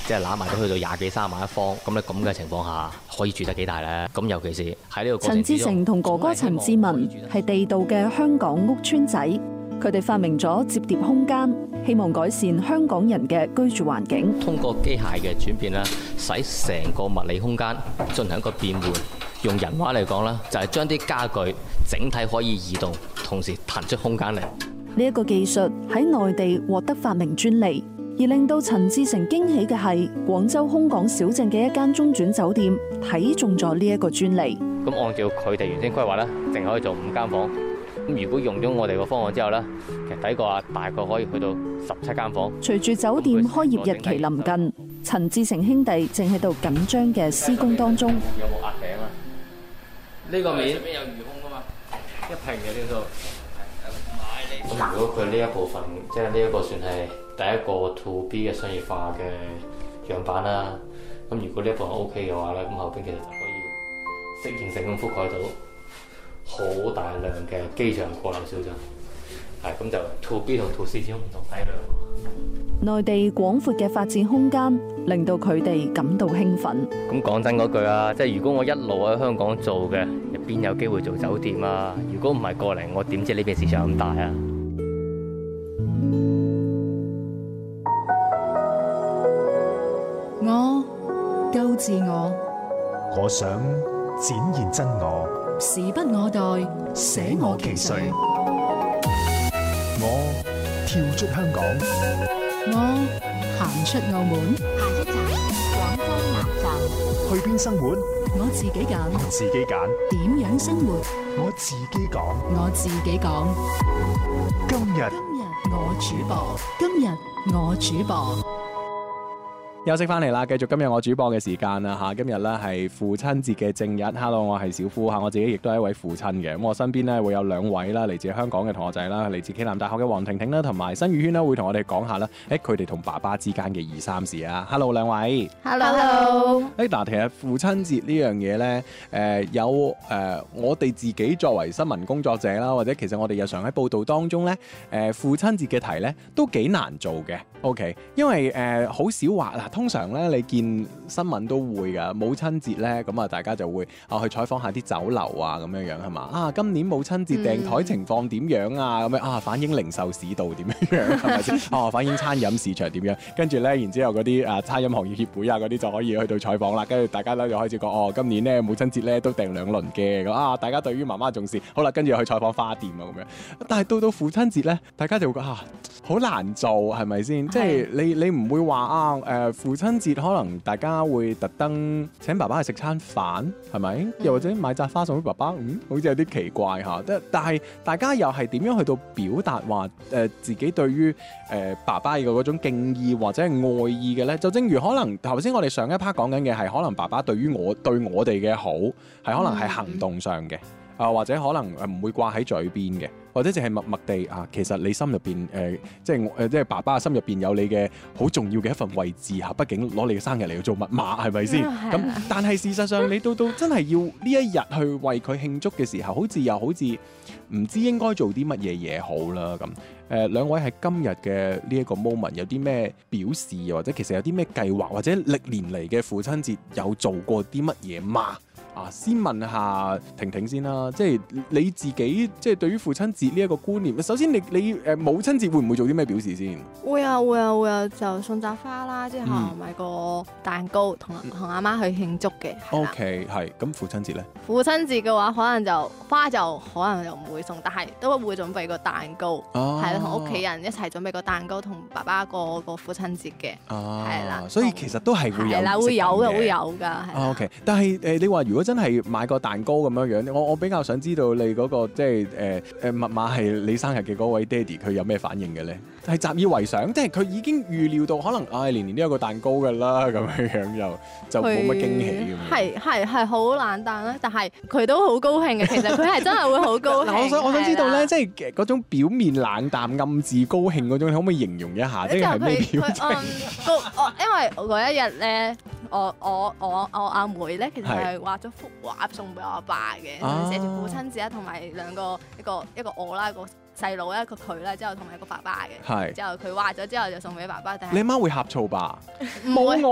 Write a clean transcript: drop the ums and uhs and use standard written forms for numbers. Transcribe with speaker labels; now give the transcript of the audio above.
Speaker 1: 即係攬埋都去到20幾30萬一方，咁你咁嘅情況下可以住得幾大咧？咁尤其是喺呢個過程之中，
Speaker 2: 陳志成同哥哥陳志文係地道嘅香港屋邨仔，佢哋發明咗摺疊空間，希望改善香港人嘅居住環境。
Speaker 1: 通過機械嘅轉變啦，使成個物理空間進行一個變換。用人話嚟講啦，就係將啲家具整體可以移動，同時騰出空間嚟。
Speaker 2: 呢一個技術喺內地獲得發明專利，而令到陳志成驚喜嘅係廣州空港小鎮嘅一間中轉酒店睇中咗呢一個專利。
Speaker 1: 咁按照佢哋原先規劃咧，淨可以做5間房。咁如果用咗我哋個方案之後咧，其實抵過大概可以去到17間房。
Speaker 2: 隨住酒店開業日期臨近，陳志成兄弟正喺度緊張嘅施工當中。
Speaker 1: 有冇壓頂啊？呢個面上面有餘空噶嘛？一平嘅呢度。咁如果佢呢一部分，即係呢一個算係第一個 to B 嘅商業化嘅樣板啦。咁如果呢一部分 OK 嘅話咧，咁後邊其實就可以適應性咁覆蓋到好大量嘅機場過流小鎮。係咁就 to B 同 to C 之間唔同體量。
Speaker 2: 內地廣闊嘅發展空間令到佢哋感到興奮。
Speaker 1: 咁講真嗰句啊，即係如果我一路喺香港做嘅，邊有機會做酒店啊？如果唔係過嚟，我點知呢邊市場咁大啊？
Speaker 3: 我夠自我，
Speaker 4: 我想展現真我，
Speaker 3: 時不我待，捨我其誰。
Speaker 4: 我跳出香港，
Speaker 3: 我行出澳門，
Speaker 5: 下一站廣州南站。
Speaker 4: 去邊生活？
Speaker 3: 我自己揀，
Speaker 4: 自己揀。
Speaker 3: 點樣生活？
Speaker 4: 我自己講。
Speaker 3: 我自己講。
Speaker 4: 今日
Speaker 3: 我主播，今日我主播。
Speaker 6: 休息翻嚟啦，繼續今日我主播嘅時間啦嚇。今日咧係父親節嘅正日 ，Hello， 我係小夫嚇，我自己亦都係一位父親嘅。咁我身邊咧會有2位啦，嚟自香港嘅同學仔啦，嚟自暨南大學嘅黃婷婷啦，同埋新宇軒啦，會同我哋講下啦，佢哋同爸爸之間嘅2、3事啊。Hello， 2位。
Speaker 5: Hello。
Speaker 6: 嗱，其實父親節呢樣嘢咧，有我哋自己作為新聞工作者啦，或者其實我哋日常喺報道當中咧，父親節嘅題咧都幾難做嘅。OK， 因為好少話嗱。通常咧，你見新聞都會㗎，母親節咧，咁啊，大家就會去採訪下啲酒樓啊，咁樣樣係嘛？啊，今年母親節訂台情況點樣啊？咁樣啊，反映零售市道點樣樣係咪先？哦，反映餐飲市場點樣？跟住咧，然之後嗰啲餐飲行業協會啊嗰啲就可以去到採訪啦。跟住大家咧就開始講，哦，今年咧母親節咧都訂2輪嘅。咁啊，大家對於媽媽重視。好啦，跟住去採訪花店啊咁樣。但係到父親節咧，大家就會覺得好難做係咪先？即係你唔會話父親節可能大家會特登請爸爸去食餐飯，係咪？又或者買紮花送俾爸爸，好似有啲奇怪嚇。但係大家又係點樣去到表達話自己對於爸爸嘅嗰種敬意或者係愛意嘅咧？就正如可能頭先我哋上一 part 講緊嘅係，可能爸爸對我哋嘅好係可能係行動上嘅。或者可能唔會掛喺嘴邊嘅，或者淨係默默地其實你心入邊即係爸爸嘅心入邊有你嘅好重要嘅一份位置嚇，畢竟攞你嘅生日嚟做密碼係咪先？咁但係事實上你到真係要呢一日去為佢慶祝嘅時候，好似唔知應該做啲乜嘢嘢好啦咁。2位喺今日嘅呢一個 moment 有啲咩表示，或者其實有啲咩計劃，或者歷年嚟嘅父親節有做過啲乜嘢嘛？先問下婷婷先啦，即係你自己即係對於父親節呢一個觀念，首先你母親節會唔會做啲咩表示先？
Speaker 5: 會啊，就送紮花啦，之後買個蛋糕同阿媽去慶祝嘅。
Speaker 6: OK， 係咁父親節咧？
Speaker 5: 父親節嘅話，可能就花就可能就唔會送，但係都會準備個蛋糕，係啦，同屋企人一齊準備個蛋糕，同爸爸個父親節嘅，係啦。
Speaker 6: 所以其實都係會有，
Speaker 5: 係啦，會有㗎。
Speaker 6: OK， 但係你話如果真係買個蛋糕咁樣樣，我比較想知道你嗰個即係密碼係你生日嘅嗰位爹哋，佢有咩反應嘅咧？係習以為常，即係佢已經預料到可能年年都有個蛋糕㗎啦，咁樣樣就冇乜驚喜咁樣。
Speaker 5: 係好冷淡啦，但係佢都好高興嘅。其實佢係真係會好高興。
Speaker 6: 我想知道咧，即係嗰種表面冷淡、暗自高興嗰種，你可唔可以形容一下？即係咩表情？
Speaker 5: 因為嗰一日咧。我阿妹咧，其實係畫咗幅畫送俾我阿爸嘅，寫住父親節啦，同埋2個一個我啦，一個細佬一個佢啦，之後同埋一個爸爸嘅。之後佢畫咗之後就送俾爸爸。但係
Speaker 6: 你媽會呷醋吧？
Speaker 5: 冇